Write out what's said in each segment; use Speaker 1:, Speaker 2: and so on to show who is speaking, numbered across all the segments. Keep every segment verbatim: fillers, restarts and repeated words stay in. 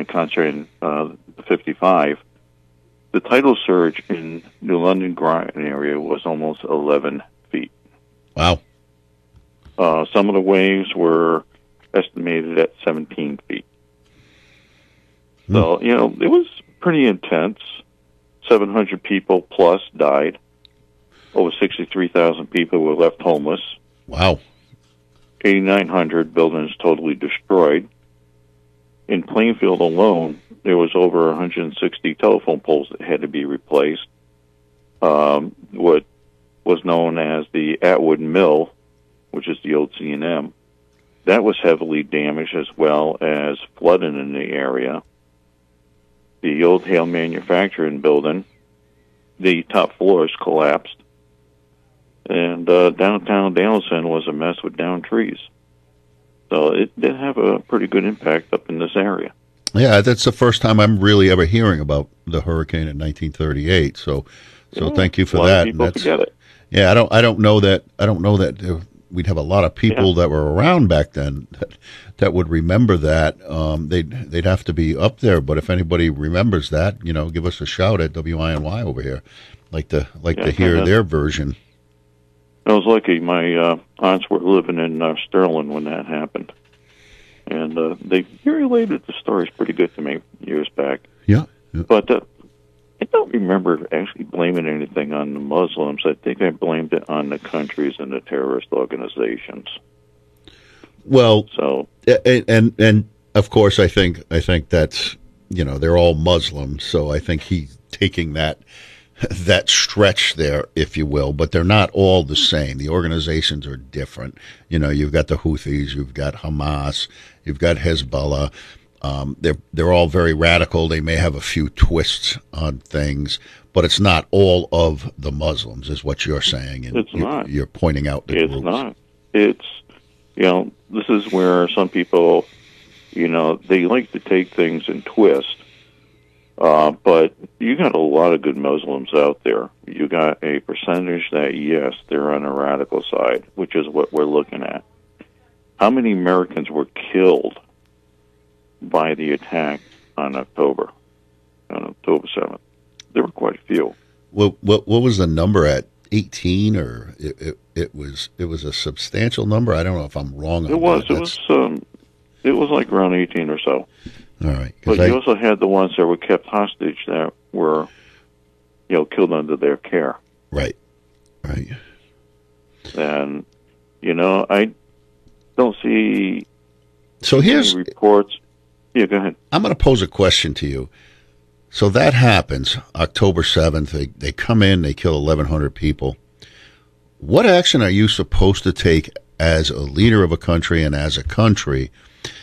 Speaker 1: concentrated in uh, the fifty-five, the tidal surge in the London Groton area was almost eleven feet.
Speaker 2: Wow.
Speaker 1: Uh, some of the waves were estimated at seventeen feet. Hmm. So, you know, it was pretty intense. seven hundred people plus died. Over sixty-three thousand people were left homeless.
Speaker 2: Wow.
Speaker 1: eighty-nine hundred buildings totally destroyed. In Plainfield alone, there was over one hundred sixty telephone poles that had to be replaced. Um, what was known as the Atwood Mill, which is the old C and M, that was heavily damaged, as well as flooding in the area. The old Hale Manufacturing Building, the top floors collapsed. And uh, downtown Danielson was a mess with downed trees. So it did have a pretty good impact up in this area.
Speaker 2: Yeah, that's the first time I'm really ever hearing about the hurricane in nineteen thirty-eight. So, so
Speaker 1: yeah,
Speaker 2: thank you for
Speaker 1: a lot
Speaker 2: that.
Speaker 1: Of people
Speaker 2: that's,
Speaker 1: forget it.
Speaker 2: Yeah, I don't, I don't know that, I don't know that uh, we'd have a lot of people yeah. that were around back then that, that would remember that. Um, they'd, they'd have to be up there. But if anybody remembers that, you know, give us a shout at W I N Y over here. Like to, like
Speaker 1: yeah,
Speaker 2: to hear
Speaker 1: yeah.
Speaker 2: their version.
Speaker 1: I was lucky. My uh, aunts were living in uh, Sterling when that happened. And uh, they related the stories pretty good to me years back.
Speaker 2: Yeah. yeah.
Speaker 1: But uh, I don't remember actually blaming anything on the Muslims. I think I blamed it on the countries and the terrorist organizations.
Speaker 2: Well,
Speaker 1: so
Speaker 2: and and, and of course, I think I think that's, you know, they're all Muslims, so I think he's taking that that stretch there, if you will, but they're not all the same. The organizations are different. You know, you've got the Houthis, you've got Hamas, you've got Hezbollah. Um, they're they're all very radical. They may have a few twists on things, but it's not all of the Muslims, is what you're saying. And
Speaker 1: it's
Speaker 2: you're,
Speaker 1: not.
Speaker 2: You're pointing out the
Speaker 1: It's
Speaker 2: groups.
Speaker 1: not. It's, you know, this is where some people, you know, they like to take things and twist. Uh, but you got a lot of good Muslims out there. You got a percentage that, yes, they're on the radical side, which is what we're looking at. How many Americans were killed by the attack on October, on October seventh? There were quite a few.
Speaker 2: What what, what was the number at eighteen, or it, it it was it was a substantial number? I don't know if I'm wrong on
Speaker 1: it was,
Speaker 2: that.
Speaker 1: It was. It was. Um, it was like around eighteen or so.
Speaker 2: All right.
Speaker 1: But
Speaker 2: I,
Speaker 1: you also had the ones that were kept hostage that were, you know, killed under their care.
Speaker 2: Right. Right.
Speaker 1: And, you know, I don't see
Speaker 2: so here's
Speaker 1: any reports. Yeah, go ahead.
Speaker 2: I'm going to pose a question to you. So that happens October seventh. They, they come in, they kill eleven hundred people. What action are you supposed to take as a leader of a country and as a country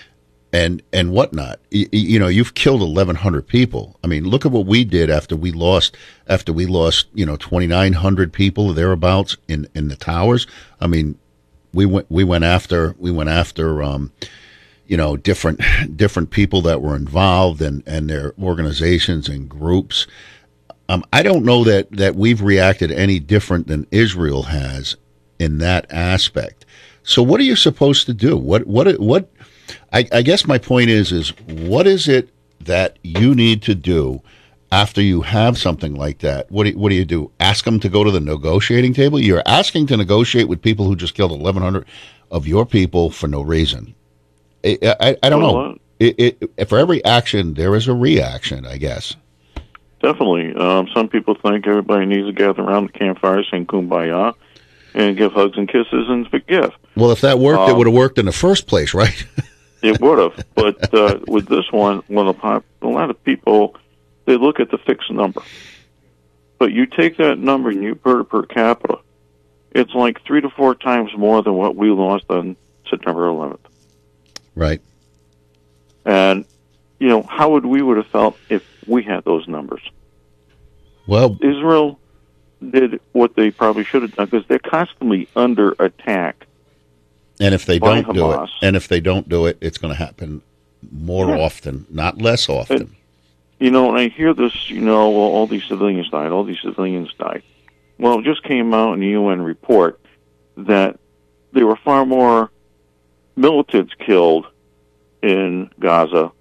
Speaker 2: and and whatnot? You, you know, you've killed eleven hundred people. I mean, look at what we did after we lost, after we lost, you know, twenty-nine hundred people thereabouts in, in the towers. I mean, we went we went after we went after um, you know, different different people that were involved and, and their organizations and groups. Um, I don't know that, that we've reacted any different than Israel has in that aspect. So what are you supposed to do? What what what? I, I guess my point is is what is it that you need to do after you have something like that? What do, what do you do? Ask them to go to the negotiating table? You're asking to negotiate with people who just killed eleven hundred of your people for no reason. I, I, I don't
Speaker 1: well,
Speaker 2: know. It, it, for every action, there is a reaction, I guess.
Speaker 1: Definitely. Um, some people think everybody needs to gather around the campfire, sing Kumbaya, and give hugs and kisses and forgive.
Speaker 2: Well, if that worked,
Speaker 1: um,
Speaker 2: it would have worked in the first place, right?
Speaker 1: It would have. But uh, with this one, well, a lot of people, they look at the fixed number. But you take that number and you put it per capita, it's like three to four times more than what we lost on September eleventh.
Speaker 2: Right.
Speaker 1: And, you know, how would we would have felt if we had those numbers?
Speaker 2: Well,
Speaker 1: Israel did what they probably should have done because they're constantly under attack.
Speaker 2: And if they
Speaker 1: by
Speaker 2: don't do
Speaker 1: Hamas.
Speaker 2: it, and if they don't do it, it's going to happen more
Speaker 1: Yeah.
Speaker 2: often, not less often.
Speaker 1: And, you know, and I hear this, you know, well, all these civilians died, all these civilians died. Well, it just came out in the U N report that there were far more militants killed in Gaza